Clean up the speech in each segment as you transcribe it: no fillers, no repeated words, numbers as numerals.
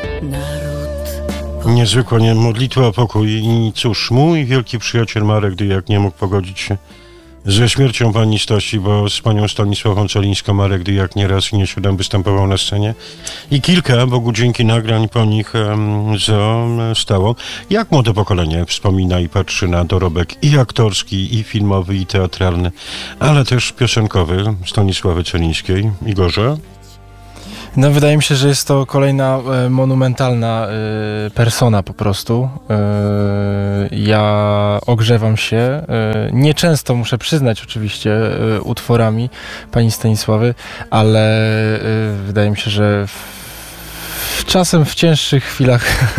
Niezwykła modlitwa o pokój i cóż, mój wielki przyjaciel Marek Dyjak nie mógł pogodzić się ze śmiercią pani Stosi, bo z panią Stanisławą Celińską Marek Dyjak nieraz i nie siedem występował na scenie i kilka, Bogu dzięki, nagrań po nich zostało. Jak młode pokolenie wspomina i patrzy na dorobek i aktorski, i filmowy, i teatralny, ale też piosenkowy Stanisławy Celińskiej. Igorze? No, wydaje mi się, że jest to kolejna monumentalna persona po prostu. Ja ogrzewam się, nieczęsto muszę przyznać oczywiście utworami pani Stanisławy, ale wydaje mi się, że czasem w cięższych chwilach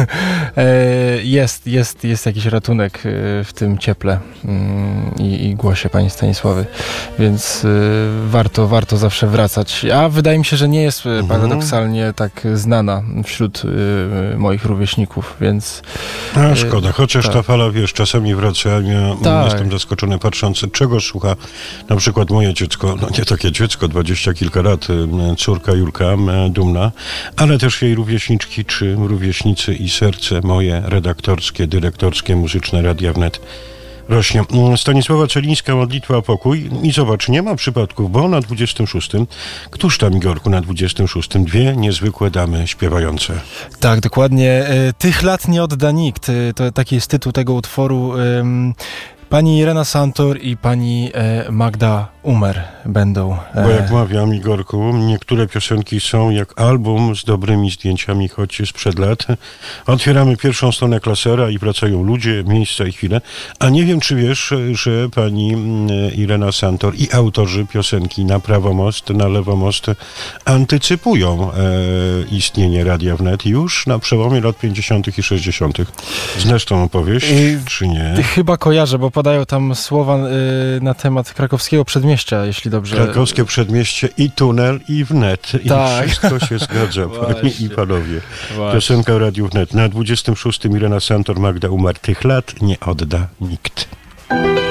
jest jakiś ratunek w tym cieple i głosie pani Stanisławy, więc warto zawsze wracać. A wydaje mi się, że nie jest paradoksalnie tak znana wśród moich rówieśników, więc... A szkoda, chociaż ta fala, wiesz, czasami wraca, ja jestem zaskoczony patrząc, czego słucha na przykład moje dziecko, no nie takie dziecko, 20 kilka lat, córka Julka, dumna, ale też jej rówieśniczki czy rówieśnicy i serce moje redaktorskie, dyrektorskie, muzyczne Radia Wnet rośnie. Stanisława Celińska, modlitwa o pokój i zobacz, nie ma przypadków, bo na 26, któż tam, Igorku, na 26 dwie niezwykłe damy śpiewające. Tak, dokładnie. Tych lat nie odda nikt. To taki jest tytuł tego utworu. Pani Irena Santor i pani Magda Umer będą. Bo jak mawiam, Igorku, niektóre piosenki są jak album z dobrymi zdjęciami, choć sprzed lat. Otwieramy pierwszą stronę klasera i wracają ludzie, miejsca i chwile. A nie wiem, czy wiesz, że pani Irena Santor i autorzy piosenki Na prawo most, na lewo most antycypują istnienie Radia Wnet już na przełomie lat 50. i 60. Znasz tą opowieść, czy nie? Chyba kojarzę, bo padają tam słowa na temat krakowskiego przedmieścia, jeśli dobrze... Krakowskie przedmieście i tunel, i wnet. Tak. I wszystko się zgadza, panie i panowie. Piosenka Radiu Wnet. Na 26 Irena Santor, Magda Umer. Tych lat nie odda nikt.